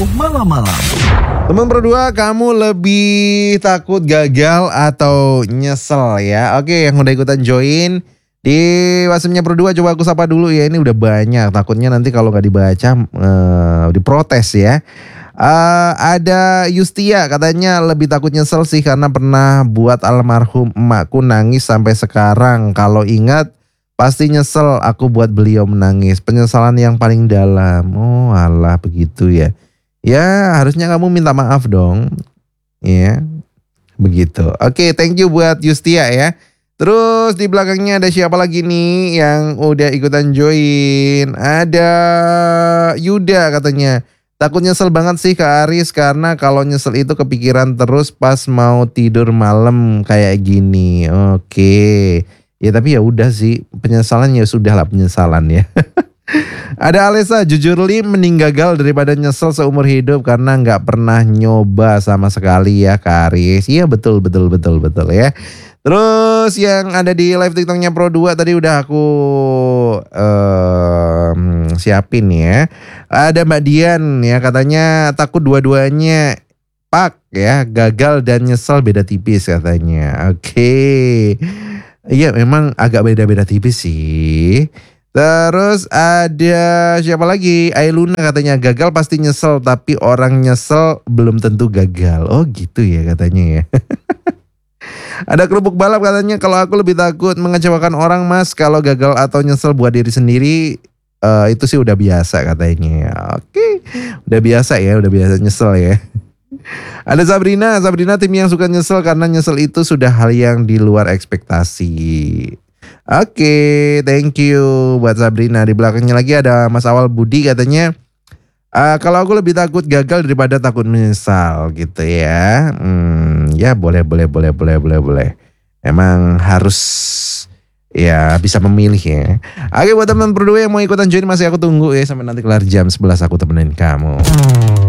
malam-malam. Teman berdua, kamu lebih takut gagal atau nyesel ya? Oke, yang udah ikutan join di WhatsApp-nya berdua, coba aku sapa dulu ya. Ini udah banyak, takutnya nanti kalau nggak dibaca diprotes ya. Ada Yustia, katanya lebih takut nyesel sih karena pernah buat almarhum emakku nangis sampai sekarang. Kalau ingat pasti nyesel aku buat beliau menangis. Penyesalan yang paling dalam. Oh alah, begitu ya. Ya harusnya kamu minta maaf dong. Ya begitu. Oke, thank you buat Yustia ya. Terus di belakangnya ada siapa lagi nih yang udah ikutan join? Ada Yuda, katanya takut nyesel banget sih Kak Aris, karena kalau nyesel itu kepikiran terus pas mau tidur malam kayak gini. Oke. Ya tapi ya udah sih, penyesalan ya sudah lah, penyesalan ya. Ada Alesa, jujur Li, mending gagal daripada nyesel seumur hidup karena nggak pernah nyoba sama sekali ya Kak Aris. Iya betul ya. Terus yang ada di live TikToknya Pro 2 tadi udah aku siapin ya. Ada Mbak Dian ya, katanya takut dua-duanya pak ya, gagal dan nyesel beda tipis katanya. Oke. Iya memang agak beda-beda tipis sih. Terus ada siapa lagi? Ailuna, katanya gagal pasti nyesel, tapi orang nyesel belum tentu gagal. Oh gitu ya katanya ya. Ada Kerupuk Balap, katanya kalau aku lebih takut mengecewakan orang mas. Kalau gagal atau nyesel buat diri sendiri itu sih udah biasa katanya. Oke, udah biasa ya, udah biasa nyesel ya. Ada Sabrina tim yang suka nyesel karena nyesel itu sudah hal yang di luar ekspektasi. Oke, thank you buat Sabrina. Di belakangnya lagi ada Mas Awal Budi, katanya kalau aku lebih takut gagal daripada takut menyesal gitu ya. Ya boleh. Emang harus ya bisa memilih ya. Oke, buat teman berdua yang mau ikutan join masih aku tunggu ya sampai nanti kelar jam 11 aku temenin kamu.